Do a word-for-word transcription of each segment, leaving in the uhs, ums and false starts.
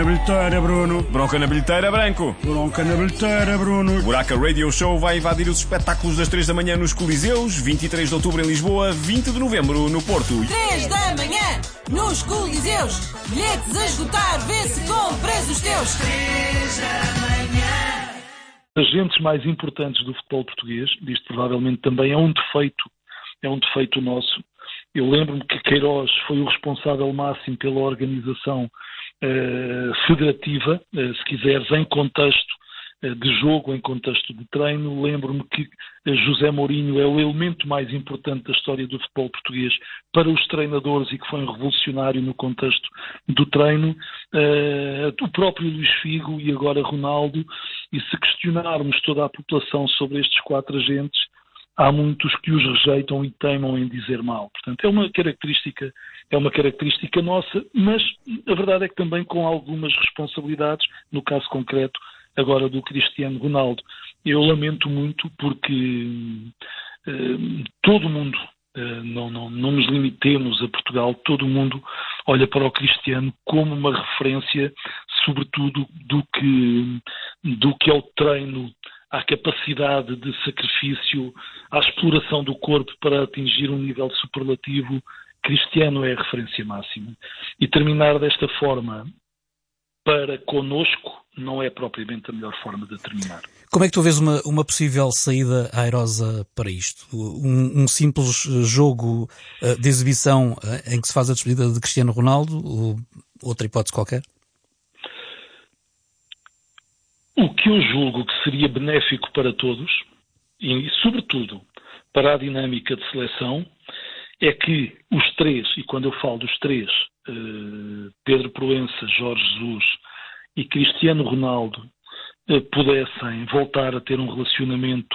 Na bilheteira, Bruno. Bronca na bilheteira, Branco. Bronca na bilheteira, Bruno. Buraca Radio Show vai invadir os espetáculos das três da manhã nos Coliseus, vinte e três de outubro em Lisboa, vinte de novembro no Porto. três da manhã nos Coliseus. Bilhetes a esgotar, vê se compras os teus. três da manhã. Agentes mais importantes do futebol português, isto provavelmente também é um defeito, é um defeito nosso. Eu lembro-me que Queiroz foi o responsável máximo pela organização uh, federativa, uh, se quiseres, em contexto uh, de jogo, em contexto de treino. Lembro-me que uh, José Mourinho é o elemento mais importante da história do futebol português para os treinadores e que foi um revolucionário no contexto do treino. Uh, o próprio Luís Figo e agora Ronaldo. E se questionarmos toda a população sobre estes quatro agentes, há muitos que os rejeitam e teimam em dizer mal. Portanto, é uma característica, é uma característica nossa, mas a verdade é que também com algumas responsabilidades, no caso concreto agora do Cristiano Ronaldo. Eu lamento muito porque uh, todo mundo, uh, não, não, não nos limitemos a Portugal, todo mundo olha para o Cristiano como uma referência, sobretudo do que, do que é o treino, à capacidade de sacrifício, à exploração do corpo para atingir um nível superlativo. Cristiano é a referência máxima. E terminar desta forma para connosco não é propriamente a melhor forma de terminar. Como é que tu vês uma, uma possível saída airosa para isto? Um, um simples jogo uh, de exibição uh, em que se faz a despedida de Cristiano Ronaldo ou outra hipótese qualquer? O que eu julgo que seria benéfico para todos, e sobretudo para a dinâmica de seleção, é que os três, e quando eu falo dos três, Pedro Proença, Jorge Jesus e Cristiano Ronaldo, pudessem voltar a ter um relacionamento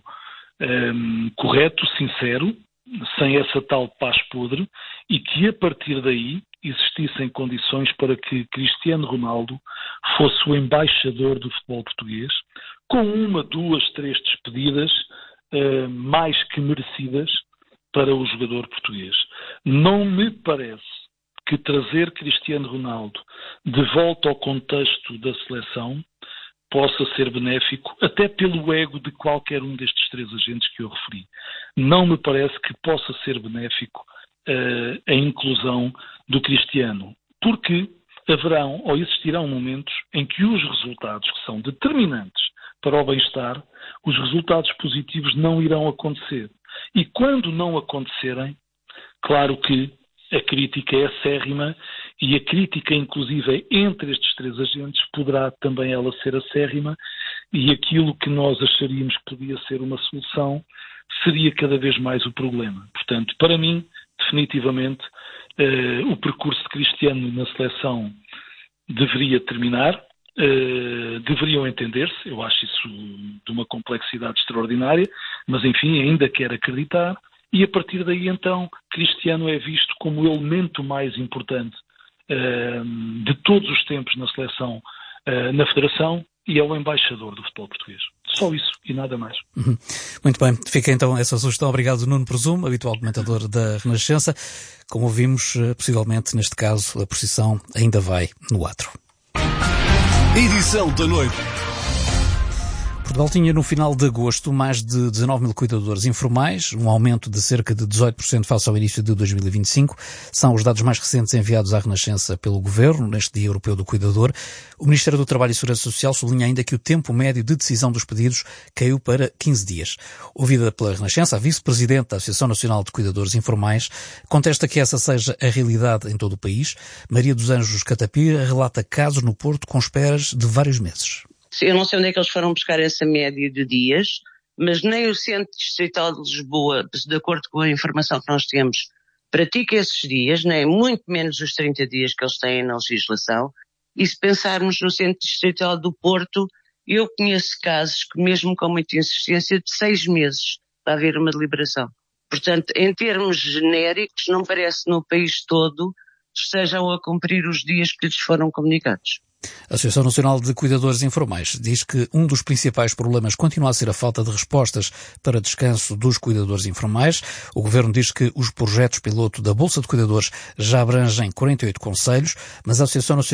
um, correto, sincero, sem essa tal paz podre, e que a partir daí existissem condições para que Cristiano Ronaldo fosse o embaixador do futebol português, com uma, duas, três despedidas uh, mais que merecidas para o jogador português. Não me parece que trazer Cristiano Ronaldo de volta ao contexto da seleção possa ser benéfico, até pelo ego de qualquer um destes três agentes que eu referi. Não me parece que possa ser benéfico uh, a inclusão do Cristiano, porque haverão ou existirão momentos em que os resultados que são determinantes para o bem-estar, os resultados positivos não irão acontecer. E quando não acontecerem, claro que a crítica é acérrima e a crítica, inclusive, entre estes três agentes poderá também ela ser acérrima, e aquilo que nós acharíamos que podia ser uma solução seria cada vez mais o problema. Portanto, para mim, definitivamente, eh, o percurso de Cristiano na seleção deveria terminar, eh, deveriam entender-se, eu acho isso de uma complexidade extraordinária, mas enfim, ainda quero acreditar. E a partir daí, então, Cristiano é visto como o elemento mais importante uh, de todos os tempos na seleção, uh, na Federação, e é o embaixador do futebol português. Só isso e nada mais. Uhum. Muito bem, fica então essa sugestão. Obrigado, Nuno Presumo, habitual comentador da Renascença. Como ouvimos, possivelmente, neste caso, a procissão ainda vai no atro. Edição da noite. Portugal tinha no final de agosto mais de dezanove mil cuidadores informais, um aumento de cerca de dezoito por cento face ao início de dois mil e vinte e cinco. São os dados mais recentes enviados à Renascença pelo Governo, neste Dia Europeu do Cuidador. O Ministério do Trabalho e Segurança Social sublinha ainda que o tempo médio de decisão dos pedidos caiu para quinze dias. Ouvida pela Renascença, a vice-presidente da Associação Nacional de Cuidadores Informais contesta que essa seja a realidade em todo o país. Maria dos Anjos Catapira relata casos no Porto com esperas de vários meses. Eu não sei onde é que eles foram buscar essa média de dias, mas nem o Centro Distrital de Lisboa, de acordo com a informação que nós temos, pratica esses dias, nem muito menos os trinta dias que eles têm na legislação. E se pensarmos no Centro Distrital do Porto, eu conheço casos que, mesmo com muita insistência, de seis meses para haver uma deliberação. Portanto, em termos genéricos, não parece no país todo estejam a cumprir os dias que lhes foram comunicados. A Associação Nacional de Cuidadores Informais diz que um dos principais problemas continua a ser a falta de respostas para descanso dos cuidadores informais. O Governo diz que os projetos piloto da Bolsa de Cuidadores já abrangem quarenta e oito concelhos, mas a Associação Nacional